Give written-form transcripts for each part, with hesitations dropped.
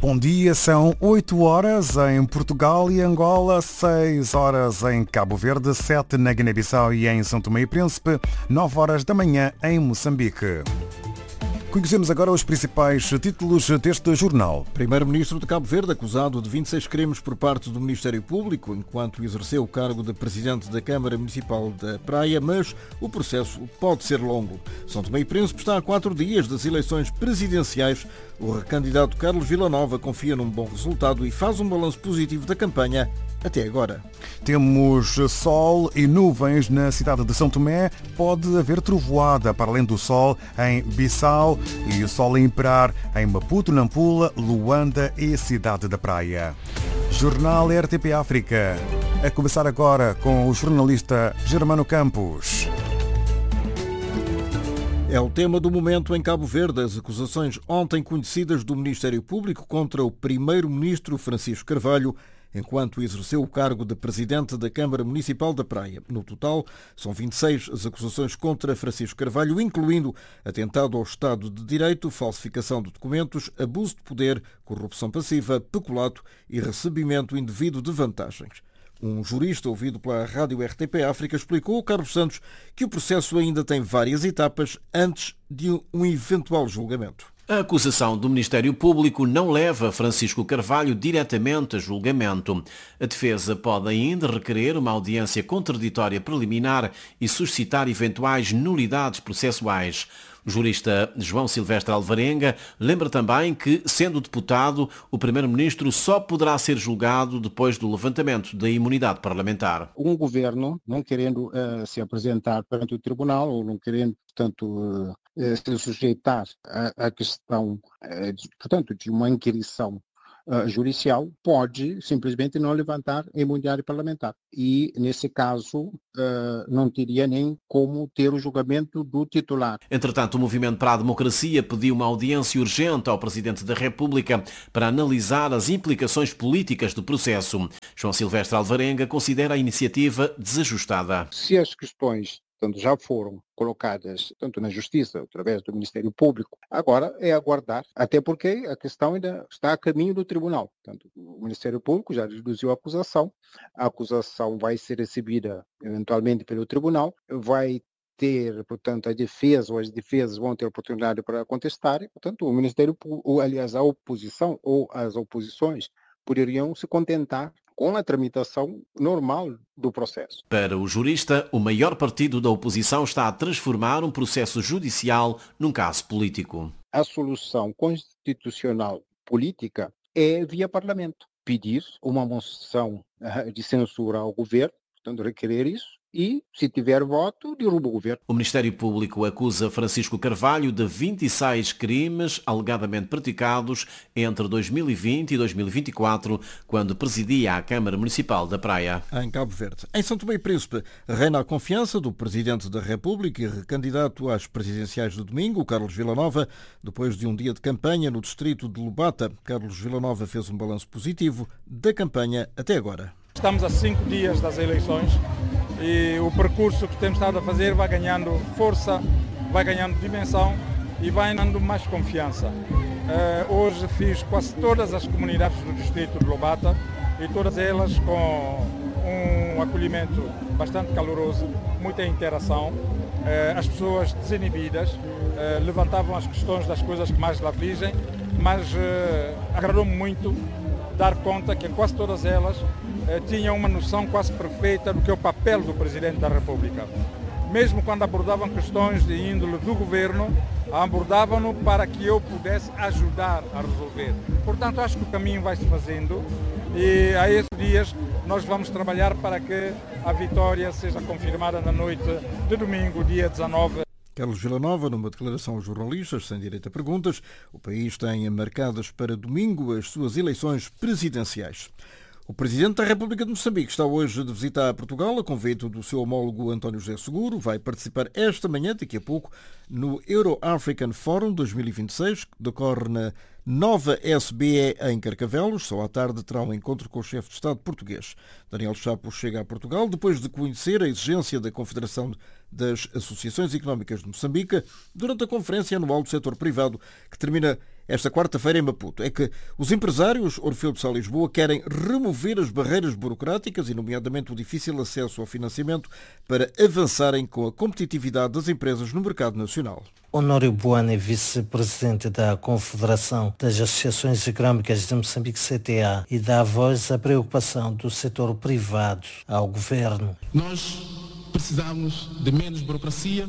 Bom dia, são 8 horas em Portugal e Angola, 6 horas em Cabo Verde, 7 na Guiné-Bissau e em São Tomé e Príncipe, 9 horas da manhã em Moçambique. Conhecemos agora os principais títulos deste jornal. Primeiro-ministro de Cabo Verde acusado de 26 crimes por parte do Ministério Público enquanto exerceu o cargo de presidente da Câmara Municipal da Praia, mas o processo pode ser longo. São Tomé e Príncipe está a 4 dias das eleições presidenciais. O recandidato Carlos Villanova confia num bom resultado e faz um balanço positivo da campanha até agora. Temos sol e nuvens na cidade de São Tomé. Pode haver trovoada para além do sol em Bissau e o sol a imperar em Maputo, Nampula, Luanda e Cidade da Praia. Jornal RTP África. A começar agora com o jornalista Germano Campos. É o tema do momento em Cabo Verde, as acusações ontem conhecidas do Ministério Público contra o primeiro-ministro Francisco Carvalho, enquanto exerceu o cargo de presidente da Câmara Municipal da Praia. No total, são 26 as acusações contra Francisco Carvalho, incluindo atentado ao Estado de Direito, falsificação de documentos, abuso de poder, corrupção passiva, peculato e recebimento indevido de vantagens. Um jurista ouvido pela rádio RTP África explicou ao Carlos Santos que o processo ainda tem várias etapas antes de um eventual julgamento. A acusação do Ministério Público não leva Francisco Carvalho diretamente a julgamento. A defesa pode ainda requerer uma audiência contraditória preliminar e suscitar eventuais nulidades processuais. O jurista João Silvestre Alvarenga lembra também que, sendo deputado, o Primeiro-Ministro só poderá ser julgado depois do levantamento da imunidade parlamentar. Um governo não querendo se apresentar perante o tribunal ou não querendo, portanto, se sujeitar à questão, portanto, de uma inquirição judicial, pode simplesmente não levantar a imunidade parlamentar. E, nesse caso, não teria nem como ter o julgamento do titular. Entretanto, o Movimento para a Democracia pediu uma audiência urgente ao Presidente da República para analisar as implicações políticas do processo. João Silvestre Alvarenga considera a iniciativa desajustada. Se as questões já foram colocadas tanto na Justiça, através do Ministério Público, agora é aguardar, até porque a questão ainda está a caminho do tribunal. Portanto, o Ministério Público já deduziu a acusação vai ser recebida eventualmente pelo tribunal, vai ter, portanto, a defesa ou as defesas vão ter oportunidade para contestar, portanto, o Ministério Público, aliás, a oposição ou as oposições poderiam se contentar com a tramitação normal do processo. Para o jurista, o maior partido da oposição está a transformar um processo judicial num caso político. A solução constitucional política é via Parlamento. Pedir uma moção de censura ao governo, portanto, requerer isso, e, se tiver voto, derruba o governo. O Ministério Público acusa Francisco Carvalho de 26 crimes alegadamente praticados entre 2020 e 2024, quando presidia a Câmara Municipal da Praia. Em Cabo Verde. Em São Tomé e Príncipe, reina a confiança do Presidente da República e recandidato às presidenciais de domingo, Carlos Villanova, depois de um dia de campanha no distrito de Lubata. Carlos Villanova fez um balanço positivo da campanha até agora. Estamos a 5 dias das eleições e o percurso que temos estado a fazer vai ganhando força, vai ganhando dimensão e vai dando mais confiança. Hoje fiz quase todas as comunidades do distrito de Lubata e todas elas com um acolhimento bastante caloroso, muita interação. As pessoas desinibidas levantavam as questões das coisas que mais lhe afligem, mas agradou-me muito dar conta que quase todas elas tinham uma noção quase perfeita do que é o papel do Presidente da República. Mesmo quando abordavam questões de índole do governo, abordavam-no para que eu pudesse ajudar a resolver. Portanto, acho que o caminho vai se fazendo e a esses dias nós vamos trabalhar para que a vitória seja confirmada na noite de domingo, dia 19. Carlos Villanova, numa declaração aos jornalistas, sem direito a perguntas, o país tem marcadas para domingo as suas eleições presidenciais. O Presidente da República de Moçambique está hoje de visita a Portugal, a convite do seu homólogo António José Seguro. Vai participar esta manhã, daqui a pouco, no Euro-African Forum 2026, que decorre na Nova SBE em Carcavelos. Só à tarde terá um encontro com o chefe de Estado português. Daniel Chapo chega a Portugal depois de conhecer a exigência da Confederação das Associações Económicas de Moçambique durante a Conferência Anual do Setor Privado, que termina esta quarta-feira em Maputo é que os empresários Orfeu de Sá Lisboa querem remover as barreiras burocráticas e, nomeadamente, o difícil acesso ao financiamento para avançarem com a competitividade das empresas no mercado nacional. Honório Buana é vice-presidente da Confederação das Associações Económicas de Moçambique, CTA, e dá voz à preocupação do setor privado ao governo. Nós precisamos de menos burocracia,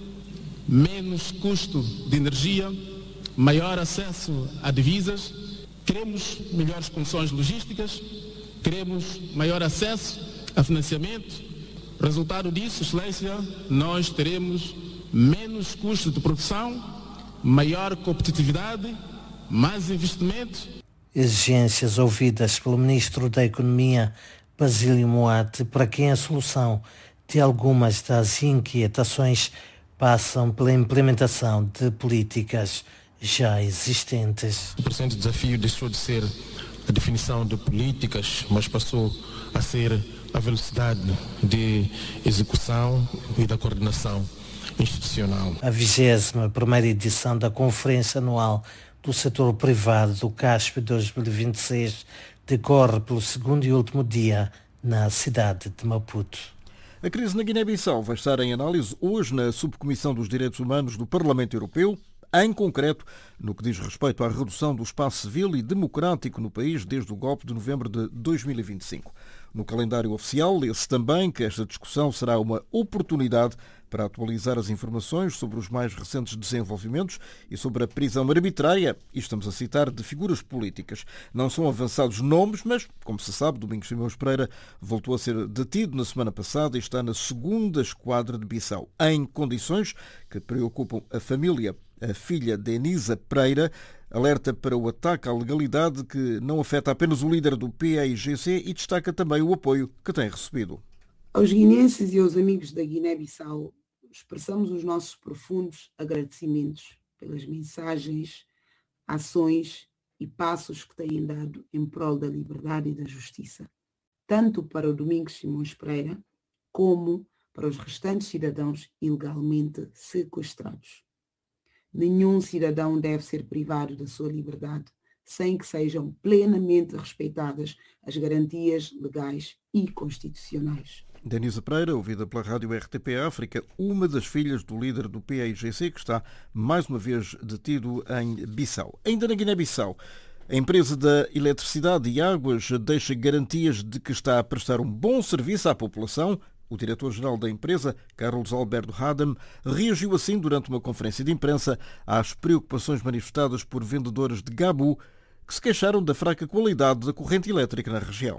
menos custo de energia, maior acesso a divisas, queremos melhores condições logísticas, queremos maior acesso a financiamento. Resultado disso, Excelência, nós teremos menos custo de produção, maior competitividade, mais investimento. Exigências ouvidas pelo Ministro da Economia, Basílio Moate, para quem a solução de algumas das inquietações passam pela implementação de políticas já existentes. O presente desafio deixou de ser a definição de políticas, mas passou a ser a velocidade de execução e da coordenação institucional. A 21ª edição da Conferência Anual do Setor Privado do CASP 2026 decorre pelo segundo e último dia na cidade de Maputo. A crise na Guiné-Bissau vai estar em análise hoje na Subcomissão dos Direitos Humanos do Parlamento Europeu, em concreto no que diz respeito à redução do espaço civil e democrático no país desde o golpe de novembro de 2025. No calendário oficial lê-se também que esta discussão será uma oportunidade para atualizar as informações sobre os mais recentes desenvolvimentos e sobre a prisão arbitrária, e estamos a citar, de figuras políticas. Não são avançados nomes, mas, como se sabe, Domingos Simões Pereira voltou a ser detido na semana passada e está na segunda esquadra de Bissau, em condições que preocupam a família. A filha Denisa Pereira alerta para o ataque à legalidade que não afeta apenas o líder do PAIGC e destaca também o apoio que tem recebido. Aos guineenses e aos amigos da Guiné-Bissau, expressamos os nossos profundos agradecimentos pelas mensagens, ações e passos que têm dado em prol da liberdade e da justiça, tanto para o Domingos Simões Pereira como para os restantes cidadãos ilegalmente sequestrados. Nenhum cidadão deve ser privado da sua liberdade sem que sejam plenamente respeitadas as garantias legais e constitucionais. Denisa Pereira, ouvida pela rádio RTP África, uma das filhas do líder do PAIGC, que está mais uma vez detido em Bissau. Ainda na Guiné-Bissau, a empresa da eletricidade e águas deixa garantias de que está a prestar um bom serviço à população. O diretor-geral da empresa, Carlos Alberto Hadam, reagiu assim durante uma conferência de imprensa às preocupações manifestadas por vendedoras de Gabu que se queixaram da fraca qualidade da corrente elétrica na região.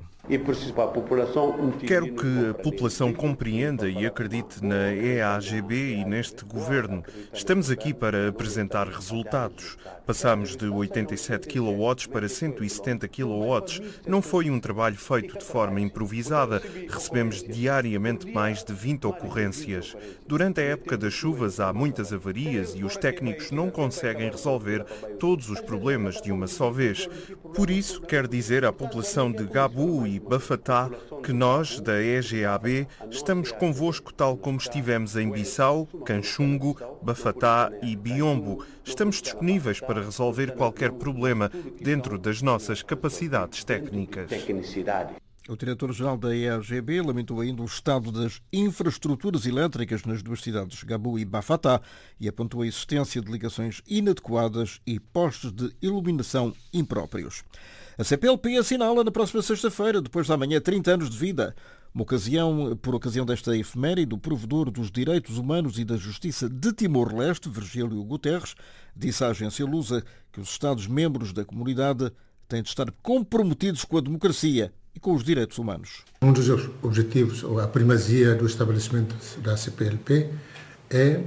Quero que a população compreenda e acredite na EAGB e neste governo. Estamos aqui para apresentar resultados. Passámos de 87 kW para 170 kW. Não foi um trabalho feito de forma improvisada. Recebemos diariamente mais de 20 ocorrências. Durante a época das chuvas há muitas avarias e os técnicos não conseguem resolver todos os problemas de uma só vez. Por isso, quero dizer à população de Gabu e Bafatá que nós, da EGAB, estamos convosco tal como estivemos em Bissau, Canchungo, Bafatá e Biombo. Estamos disponíveis para resolver qualquer problema dentro das nossas capacidades técnicas. O diretor-geral da EAGB lamentou ainda o estado das infraestruturas elétricas nas duas cidades, Gabu e Bafatá, e apontou a existência de ligações inadequadas e postos de iluminação impróprios. A CPLP assinala na próxima sexta-feira, depois da manhã, 30 anos de vida. Por ocasião desta efeméride, o provedor dos direitos humanos e da justiça de Timor-Leste, Virgílio Guterres, disse à agência Lusa que os Estados-membros da comunidade têm de estar comprometidos com a democracia e com os direitos humanos. Um dos objetivos, ou a primazia do estabelecimento da CPLP é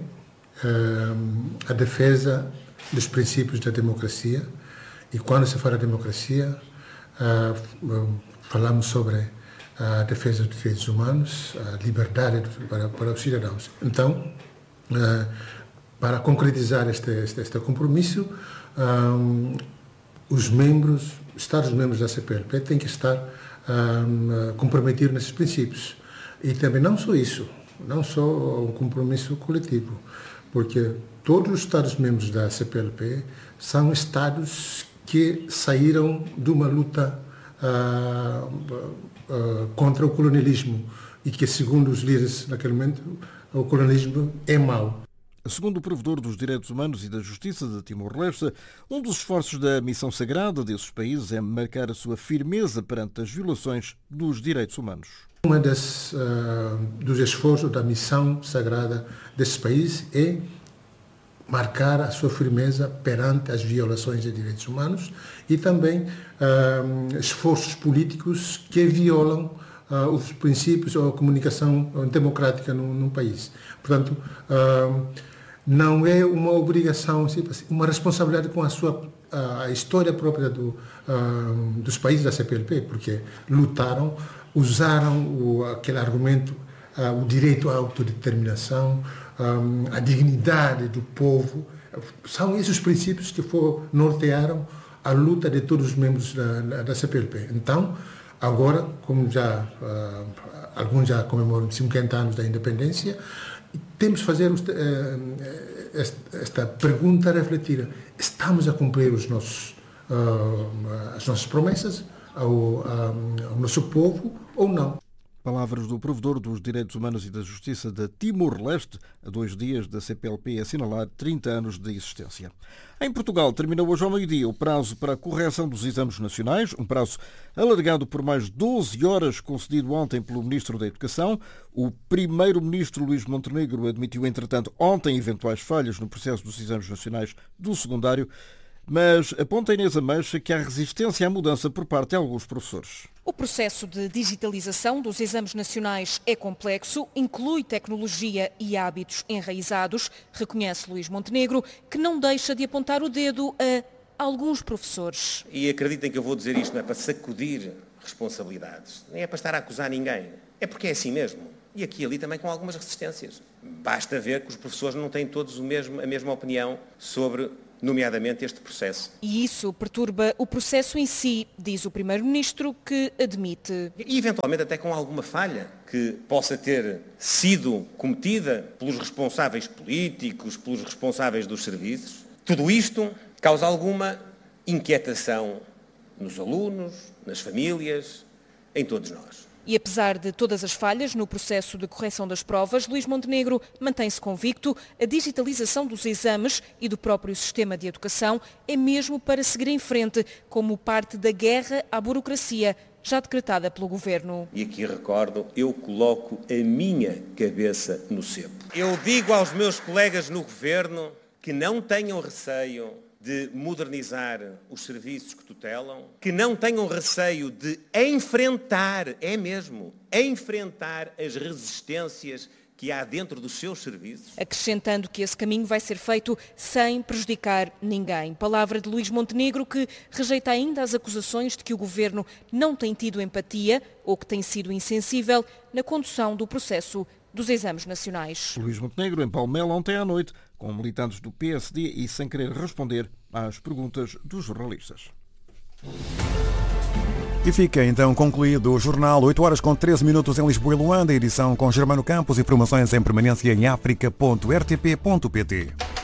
a defesa dos princípios da democracia. E quando se fala de democracia, falamos sobre a defesa dos direitos humanos, a liberdade para os cidadãos. Então, para concretizar este compromisso, os Estados-membros da CPLP têm que estar comprometidos nesses princípios. E também não só isso, não só um compromisso coletivo, porque todos os Estados-membros da CPLP são Estados que saíram de uma luta contra o colonialismo e que, segundo os líderes naquele momento, o colonialismo é mau. Segundo o provedor dos Direitos Humanos e da Justiça de Timor-Leste, um dos esforços da missão sagrada desses países é marcar a sua firmeza perante as violações dos direitos humanos. Um dos esforços da missão sagrada desses países é marcar a sua firmeza perante as violações de direitos humanos e também esforços políticos que violam os princípios ou a comunicação democrática num país. Portanto, não é uma obrigação, uma responsabilidade com a história própria dos países da CPLP, porque lutaram, usaram aquele argumento, o direito à autodeterminação, a dignidade do povo. São esses os princípios que nortearam a luta de todos os membros da CPLP. Então, agora, como alguns já comemoram 50 anos da independência, temos que fazer esta pergunta refletida. Estamos a cumprir as nossas promessas ao nosso povo ou não? Palavras do provedor dos Direitos Humanos e da Justiça de Timor-Leste, a 2 dias da CPLP assinalar 30 anos de existência. Em Portugal, terminou hoje ao meio-dia o prazo para a correção dos exames nacionais, um prazo alargado por mais 12 horas, concedido ontem pelo Ministro da Educação. O primeiro-ministro Luís Montenegro admitiu, entretanto, ontem eventuais falhas no processo dos exames nacionais do secundário, mas aponta Inês Ameixa que há resistência à mudança por parte de alguns professores. O processo de digitalização dos exames nacionais é complexo, inclui tecnologia e hábitos enraizados, reconhece Luís Montenegro, que não deixa de apontar o dedo a alguns professores. E acreditem que eu vou dizer isto, não é para sacudir responsabilidades, nem é para estar a acusar ninguém, é porque é assim mesmo. E aqui e ali também com algumas resistências. Basta ver que os professores não têm todos a mesma opinião sobre, nomeadamente, este processo. E isso perturba o processo em si, diz o Primeiro-Ministro, que admite. E eventualmente até com alguma falha que possa ter sido cometida pelos responsáveis políticos, pelos responsáveis dos serviços. Tudo isto causa alguma inquietação nos alunos, nas famílias, em todos nós. E apesar de todas as falhas no processo de correção das provas, Luís Montenegro mantém-se convicto, a digitalização dos exames e do próprio sistema de educação é mesmo para seguir em frente, como parte da guerra à burocracia, já decretada pelo Governo. E aqui recordo, eu coloco a minha cabeça no cepo. Eu digo aos meus colegas no Governo que não tenham receio de modernizar os serviços que tutelam, que não tenham receio de enfrentar as resistências que há dentro dos seus serviços. Acrescentando que esse caminho vai ser feito sem prejudicar ninguém. Palavra de Luís Montenegro, que rejeita ainda as acusações de que o Governo não tem tido empatia ou que tem sido insensível na condução do processo dos exames nacionais. Luís Montenegro em Palmela ontem à noite, com militantes do PSD e sem querer responder às perguntas dos jornalistas. E fica então concluído o jornal 8h13 em Lisboa e Luanda, edição com Germano Campos, informações em permanência em africa.rtp.pt.